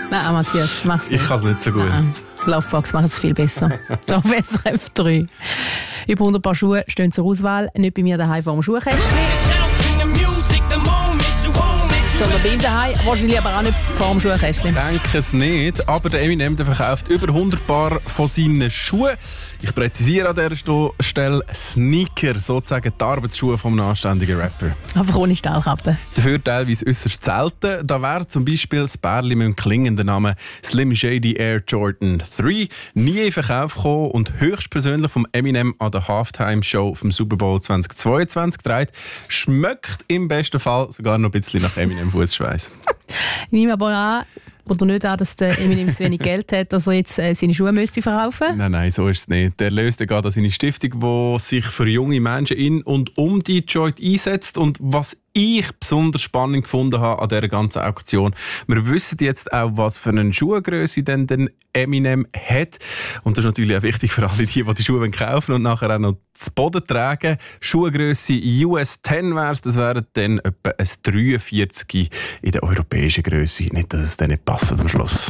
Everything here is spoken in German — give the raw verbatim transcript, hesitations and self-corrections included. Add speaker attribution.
Speaker 1: Nein, Matthias, mach's nicht.
Speaker 2: Ich kann es nicht so gut.
Speaker 1: Nein. Lovebox macht es viel besser. Da auf S R F drei. Über hundert Paar Schuhe stehen zur Auswahl. Nicht bei mir daheim vor dem Schuhkästchen. Sondern bei ihm daheim, wahrscheinlich aber auch nicht vor dem Schuhkästchen.
Speaker 2: Ich denke es nicht, aber der Eminem der verkauft über hundert Paar von seinen Schuhen. Ich präzisiere an dieser Stelle Sneaker, sozusagen die Arbeitsschuhe vom anständigen Rapper.
Speaker 1: Einfach ohne Stahlkappe.
Speaker 2: Dafür teilweise äußerst selten. Da wäre zum Beispiel das Bärli mit dem klingenden Namen Slim Shady Air Jordan drei nie in Verkauf gekommen und höchstpersönlich vom Eminem an der Halftime-Show vom Super Bowl zweitausendzweiundzwanzig getragen. Schmeckt im besten Fall sogar noch ein bisschen nach Eminem Fußschweiß.
Speaker 1: Ich nehme aber an, oder nicht an, dass der Eminem zu wenig Geld hat, dass er jetzt äh, seine Schuhe müsste verkaufen.
Speaker 2: Nein, nein, so ist es nicht. Der löst geht an seine Stiftung, die sich für junge Menschen in und um Detroit einsetzt. Und was ich besonders spannend gefunden habe an dieser ganzen Auktion, wir wissen jetzt auch, was für eine Schuhgrösse denn der Eminem hat. Und das ist natürlich auch wichtig für alle, die, die die Schuhe kaufen und nachher auch noch zu Boden tragen. Schuhgrösse U S zehn wäre es, das wäre dann etwa ein dreiundvierzig in der europäischen Grösse. Nicht, dass es dann nicht passt am Schluss.